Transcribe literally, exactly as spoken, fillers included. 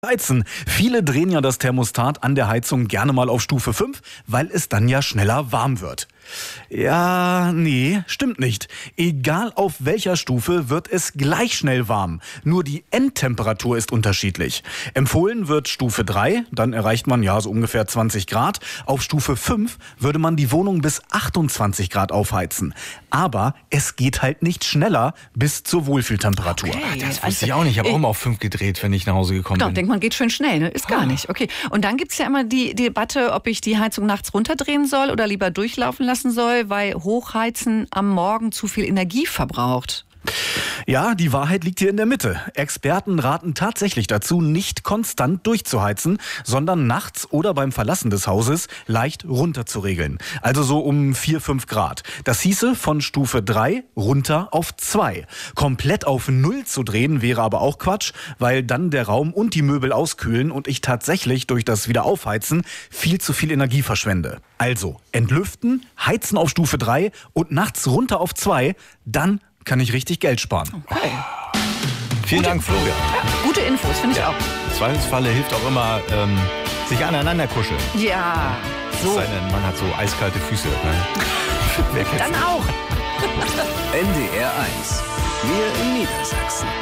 Heizen. Viele drehen ja das Thermostat an der Heizung gerne mal auf Stufe fünf, weil es dann ja schneller warm wird. Ja, nee, stimmt nicht. Egal auf welcher Stufe wird es gleich schnell warm. Nur die Endtemperatur ist unterschiedlich. Empfohlen wird Stufe drei, dann erreicht man ja so ungefähr zwanzig Grad. Auf Stufe fünf würde man die Wohnung bis achtundzwanzig Grad aufheizen. Aber es geht halt nicht schneller bis zur Wohlfühltemperatur. Okay. Ach, das wusste ich auch nicht. Ich habe auch immer auf fünf gedreht, wenn ich nach Hause gekommen Genau, bin. denkt man, geht schön schnell, ne? Ist gar Ah. nicht. Okay. Und dann gibt's ja immer die, die Debatte, ob ich die Heizung nachts runterdrehen soll oder lieber durchlaufen lassen soll, weil Hochheizen am Morgen zu viel Energie verbraucht. Ja, die Wahrheit liegt hier in der Mitte. Experten raten tatsächlich dazu, nicht konstant durchzuheizen, sondern nachts oder beim Verlassen des Hauses leicht runter zu regeln. Also so um vier, fünf Grad. Das hieße von Stufe drei runter auf zwei. Komplett auf null zu drehen wäre aber auch Quatsch, weil dann der Raum und die Möbel auskühlen und ich tatsächlich durch das Wiederaufheizen viel zu viel Energie verschwende. Also entlüften, heizen auf Stufe drei und nachts runter auf zwei, dann kann ich richtig Geld sparen. Okay. Vielen Dank, Florian. Ja, gute Infos, finde ich auch. Im Zweifelsfalle hilft auch immer, ähm, sich aneinander kuscheln. Ja, So. so. Es sei denn, man hat so eiskalte Füße. Ne? Wer kennt's Dann nicht? auch. N D R eins. Wir in Niedersachsen.